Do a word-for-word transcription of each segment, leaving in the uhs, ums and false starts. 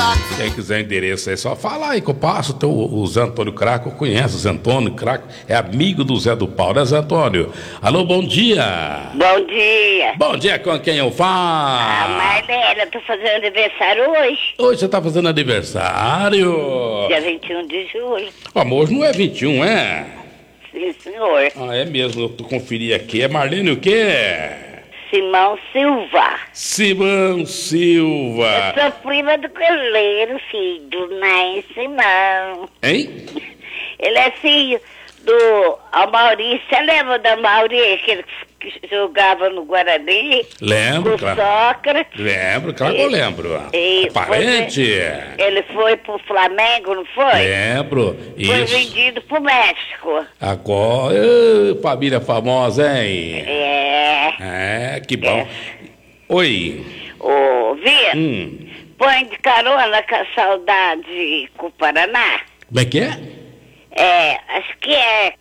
Quem quiser endereço aí, só fala aí que eu passo. Teu, o Zé Antônio Craco, eu conheço o Zé Antônio Craco, é amigo do Zé do Paulo, né, Zé Antônio? Alô, bom dia. Bom dia. Bom dia, com quem eu falo? Ah, Marlene, eu tô fazendo aniversário hoje. Hoje você tá fazendo aniversário. Dia vinte e um de julho. Amor, hoje não é vinte e um, é? Sim, senhor. Ah, é mesmo, eu conferi aqui. É Marlene o quê? Simão Silva. Simão Silva. Eu sou prima do Coleiro, filho, né, Simão. Hein? Ele é filho do Amauri. Você lembra do Amauri, aquele que jogava no Guarani? Lembro, Com claro. Sócrates. Lembro, claro que eu lembro. E É parente? foi- Ele foi pro Flamengo, não foi? Lembro. Foi Isso. vendido pro México. Agora, ê, família famosa, hein? É. É, que bom. Oi. Ô, Vitor, Hum. põe de carona com a saudade com o Paraná. Como é que é? É, acho que é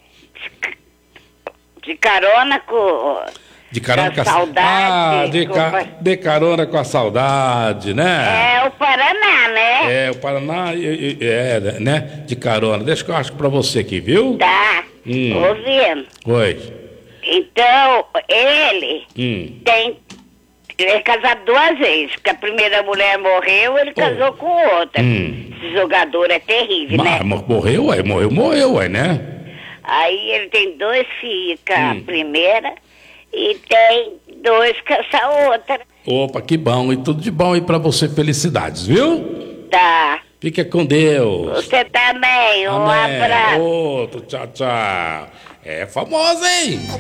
de carona com... De carona Da com a saudade, Ah, de, com ca... o pa- de carona com a saudade, né? É o Paraná, né? É, o Paraná é, é, né? De carona. Deixa que eu acho pra você aqui, viu? Tá. Hum. Ouvindo. Oi. Então, ele Hum. tem... Ele é casado duas vezes, porque a primeira mulher morreu, ele casou com outra. Hum. Esse jogador é terrível, né? Mas morreu, ué, morreu, morreu, ué, né? Aí ele tem dois filhos com a Hum. primeira e tem dois com essa outra. Opa, que bom. E tudo de bom aí pra você. Felicidades, viu? Tá. Fica com Deus. Você também, um Amém. abraço. Outro, tchau, tchau. É famosa, hein?